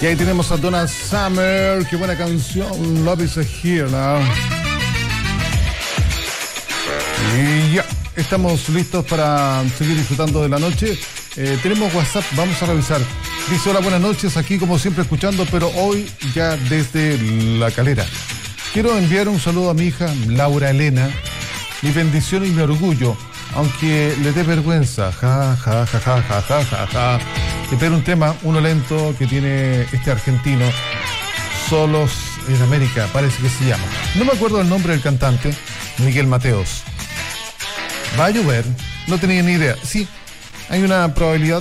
Y ahí tenemos a Donna Summer, qué buena canción, Love is a Healer. Y ya, estamos listos para seguir disfrutando de la noche. Tenemos WhatsApp, vamos a revisar. Dice: hola, buenas noches, aquí como siempre escuchando, pero hoy ya desde La Calera. Quiero enviar un saludo a mi hija Laura Elena, mi bendición y mi orgullo, aunque le dé vergüenza. Ja, ja, ja, ja, ja, ja, ja, ja. Que tiene un tema, uno lento que tiene este argentino, Solos en América, parece que se llama. No me acuerdo el nombre del cantante, Miguel Mateos. ¿Va a llover? No tenía ni idea. Sí, hay una probabilidad.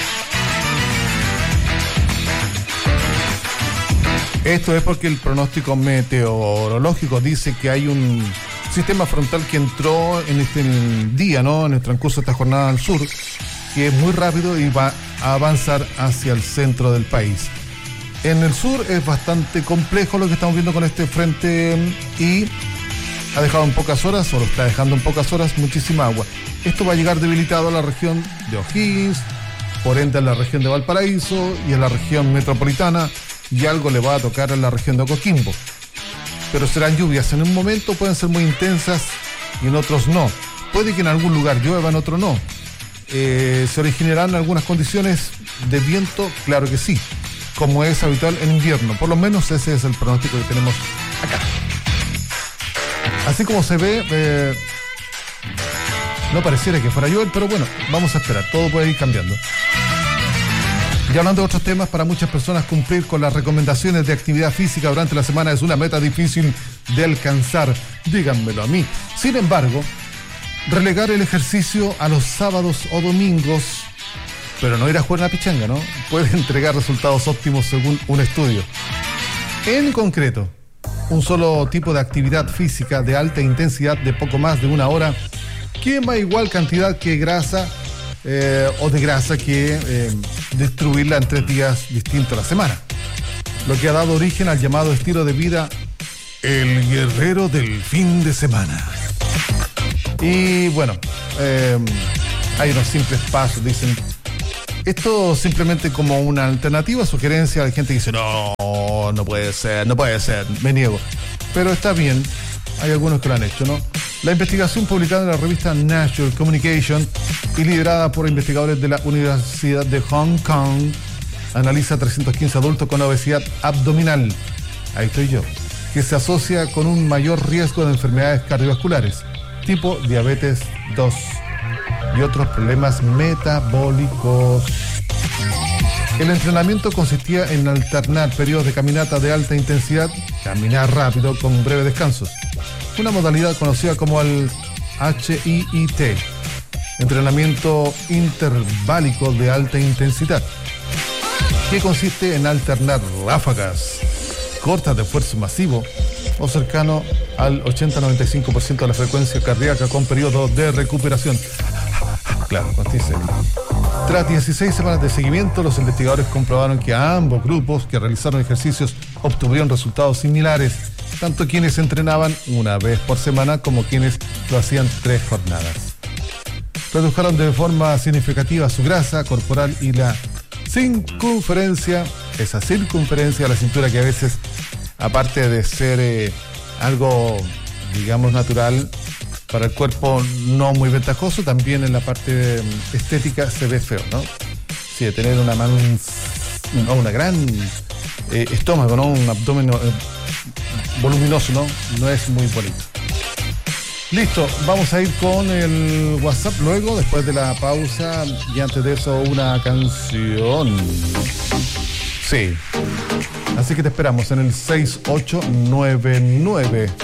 Esto es porque el pronóstico meteorológico dice que hay un sistema frontal que entró en este día, ¿no? En el transcurso de esta jornada al sur, que es muy rápido y va a avanzar hacia el centro del país. En el sur es bastante complejo lo que estamos viendo con este frente y ha dejado en pocas horas, o lo está dejando en pocas horas, muchísima agua. Esto va a llegar debilitado a la región de O'Higgins, por ende a la región de Valparaíso y a la región metropolitana, y algo le va a tocar a la región de Coquimbo. Pero serán lluvias, en un momento pueden ser muy intensas y en otros no. Puede que en algún lugar llueva, en otro no. Se originarán algunas condiciones de viento, claro que sí, como es habitual en invierno. Por lo menos ese es el pronóstico que tenemos acá. Así como se ve, no pareciera que fuera llover, pero bueno, vamos a esperar, todo puede ir cambiando. Y hablando de otros temas, para muchas personas cumplir con las recomendaciones de actividad física durante la semana es una meta difícil de alcanzar, díganmelo a mí. Sin embargo, relegar el ejercicio a los sábados o domingos, pero no ir a jugar a la pichanga, ¿no?, puede entregar resultados óptimos según un estudio. En concreto, un solo tipo de actividad física de alta intensidad de poco más de una hora quema igual cantidad que grasa o de grasa que destruirla en 3 días distintos a la semana. Lo que ha dado origen al llamado estilo de vida el guerrero del fin de semana. Y bueno, hay unos simples pasos, dicen. Esto simplemente como una alternativa, sugerencia. Hay gente que dice, no puede ser, me niego. Pero está bien, hay algunos que lo han hecho, ¿no? La investigación publicada en la revista Nature Communication y liderada por investigadores de la Universidad de Hong Kong analiza 315 adultos con obesidad abdominal, ahí estoy yo, que se asocia con un mayor riesgo de enfermedades cardiovasculares, tipo diabetes 2 y otros problemas metabólicos. El entrenamiento consistía en alternar periodos de caminata de alta intensidad, caminar rápido con breves descansos, una modalidad conocida como el HIIT, entrenamiento interválico de alta intensidad, que consiste en alternar ráfagas cortas de esfuerzo masivo o cercano al 80-95% de la frecuencia cardíaca con periodos de recuperación. Claro, consiste. Tras 16 semanas de seguimiento, los investigadores comprobaron que a ambos grupos que realizaron ejercicios obtuvieron resultados similares, tanto quienes entrenaban una vez por semana como quienes lo hacían 3 jornadas. Redujeron de forma significativa su grasa corporal y la circunferencia, esa circunferencia de la cintura que a veces, aparte de ser algo, digamos, natural, para el cuerpo no muy ventajoso, también en la parte estética se ve feo, ¿no? Sí, de tener una gran estómago, ¿no? Un abdomen voluminoso, ¿no? No es muy bonito. Listo, vamos a ir con el WhatsApp luego, después de la pausa, y antes de eso una canción. Sí. Así que te esperamos en el 6899